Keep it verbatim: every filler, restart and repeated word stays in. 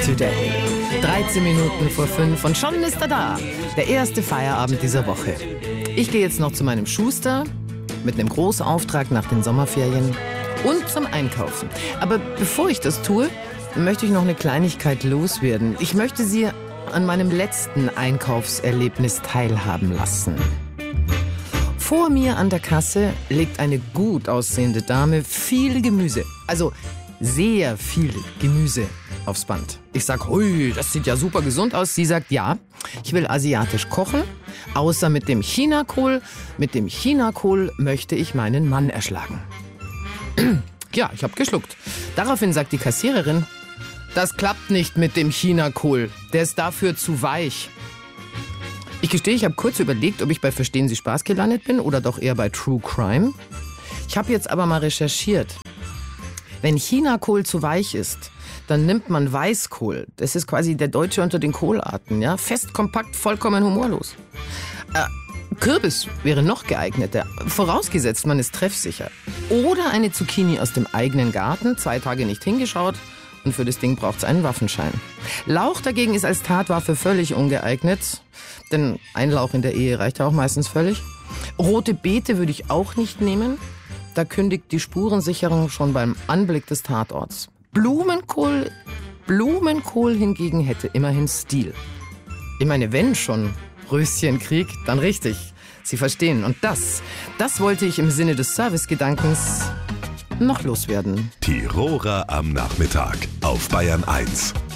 today. dreizehn Minuten vor fünf und schon ist er da. Der erste Feierabend dieser Woche. Ich gehe jetzt noch zu meinem Schuster mit einem Großauftrag nach den Sommerferien und zum Einkaufen. Aber bevor ich das tue, möchte ich noch eine Kleinigkeit loswerden. Ich möchte Sie an meinem letzten Einkaufserlebnis teilhaben lassen. Vor mir an der Kasse legt eine gut aussehende Dame viel Gemüse, also sehr viel Gemüse aufs Band. Ich sag, hui, das sieht ja super gesund aus. Sie sagt, ja, ich will asiatisch kochen, außer mit dem Chinakohl. Mit dem Chinakohl möchte ich meinen Mann erschlagen. Ja, ich habe geschluckt. Daraufhin sagt die Kassiererin, das klappt nicht mit dem Chinakohl, der ist dafür zu weich. Ich gestehe, ich habe kurz überlegt, ob ich bei Verstehen Sie Spaß gelandet bin oder doch eher bei True Crime. Ich habe jetzt aber mal recherchiert. Wenn Chinakohl zu weich ist, dann nimmt man Weißkohl. Das ist quasi der Deutsche unter den Kohlarten. Ja? Fest, kompakt, vollkommen humorlos. Äh, Kürbis wäre noch geeigneter, vorausgesetzt man ist treffsicher. Oder eine Zucchini aus dem eigenen Garten, zwei Tage nicht hingeschaut und für das Ding braucht es einen Waffenschein. Lauch dagegen ist als Tatwaffe völlig ungeeignet, denn ein Lauch in der Ehe reicht ja auch meistens völlig. Rote Beete würde ich auch nicht nehmen. Da kündigt die Spurensicherung schon beim Anblick des Tatorts. Blumenkohl, Blumenkohl hingegen hätte immerhin Stil. Ich meine, wenn schon Röschenkrieg, dann richtig. Sie verstehen. Und das, das wollte ich im Sinne des Servicegedankens noch loswerden. Tiroler am Nachmittag auf Bayern eins.